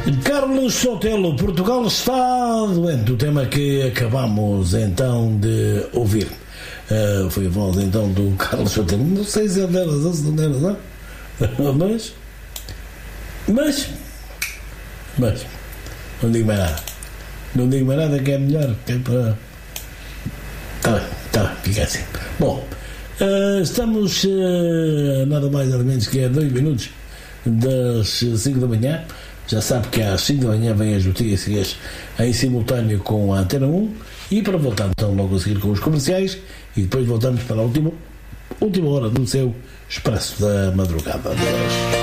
Carlos Sotelo, Portugal está doente. O tema que acabamos então de ouvir foi a voz então do Carlos Sotelo. Não sei se é dela ou se não é dela, mas não digo mais nada. Não digo mais nada, que é melhor, que é para... Tá bem, fica assim. Bom, estamos nada mais nada menos que a 2 minutos das 5 da manhã. Já sabe que às 5 da manhã vêm as notícias em simultâneo com a Antena 1 e para voltar então logo a seguir com os comerciais e depois voltamos para a última hora do seu Expresso da Madrugada.